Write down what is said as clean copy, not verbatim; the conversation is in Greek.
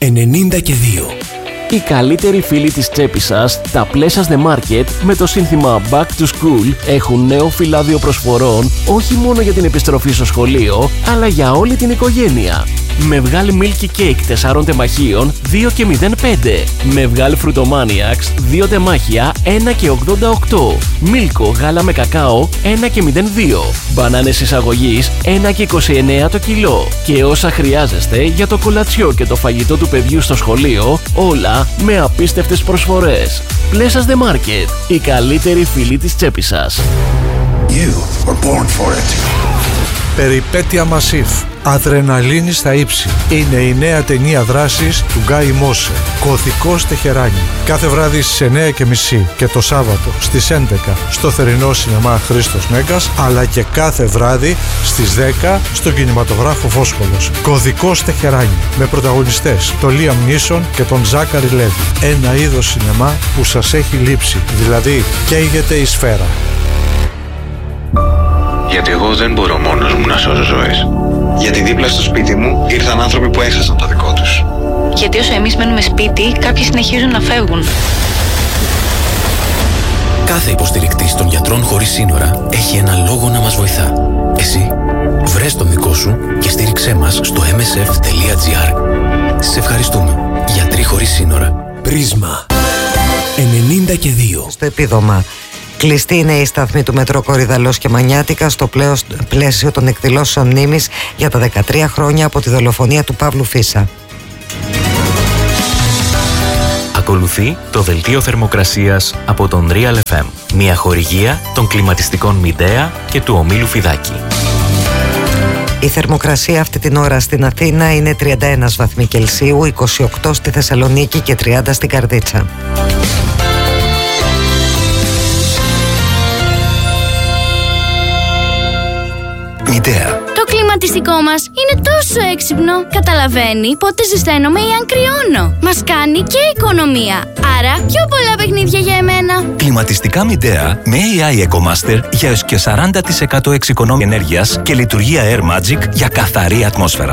92. Οι καλύτεροι φίλοι της τσέπης σας, τα Pleasures The Market, με το σύνθημα Back to School, έχουν νέο φυλάδιο προσφορών όχι μόνο για την επιστροφή στο σχολείο, αλλά για όλη την οικογένεια. Με βγάλ Milky Cake 4 τεμαχίων 2 και 05. Με βγάλ Fruitomaniacs 2 τεμάχια 1 και 88. Μίλκο γάλα με κακάο 1 και 02. Μπανάνες εισαγωγής 1 και 29 το κιλό. Και όσα χρειάζεστε για το κολατσιό και το φαγητό του παιδιού στο σχολείο, όλα με απίστευτες προσφορές. Pleasures The Market, οι καλύτεροι φίλοι της τσέπης σας. You were born for it. Περιπέτεια Μασίφ. Αδρεναλίνη στα ύψη. Είναι η νέα ταινία δράσης του Γκάι Μόσε. Κωδικός Τεχεράνι. Κάθε βράδυ στις 9:30 και το Σάββατο στις 11 στο θερινό σινεμά Χρήστος Μέγκας, αλλά και κάθε βράδυ στις 10 στο κινηματογράφο Φόσκολος. Κωδικός Τεχεράνι. Με πρωταγωνιστές τον Λίαμ Νίσον και τον Ζάκαρη Λέβι. Ένα είδος σινεμά που σας έχει λείψει. Δηλαδή καίγεται η σφαίρα. Γιατί εγώ δεν μπορώ μόνος μου να σώζω ζωές. Γιατί δίπλα στο σπίτι μου ήρθαν άνθρωποι που έχασαν το δικό τους. Γιατί όσο εμείς μένουμε σπίτι, κάποιοι συνεχίζουν να φεύγουν. Κάθε υποστηρικτής των Γιατρών Χωρίς Σύνορα έχει ένα λόγο να μας βοηθά. Εσύ, βρες τον δικό σου και στήριξέ μας στο msf.gr. Σε ευχαριστούμε. Γιατροί Χωρίς Σύνορα. Πρίσμα 92. Στο επίδομα. Κλειστή είναι η σταθμή του μετρό Κορυδαλός και Μανιάτικα στο πλαίσιο των εκδηλώσεων μνήμης για τα 13 χρόνια από τη δολοφονία του Παύλου Φίσα. Ακολουθεί το δελτίο θερμοκρασίας από τον Real FM. Μια χορηγία των κλιματιστικών Midea και του ομίλου Φιδάκη. Η θερμοκρασία αυτή την ώρα στην Αθήνα είναι 31 βαθμοί Κελσίου, 28 στη Θεσσαλονίκη και 30 στην Καρδίτσα. Midea. Το κλιματιστικό μας είναι τόσο έξυπνο. Καταλαβαίνει πότε ζεσταίνομαι ή αν κρυώνω. Μας κάνει και οικονομία. Άρα πιο πολλά παιχνίδια για εμένα. Κλιματιστικά Midea με AI EcoMaster για έως και 40% εξοικονόμηση ενέργειας και λειτουργία Air Magic για καθαρή ατμόσφαιρα.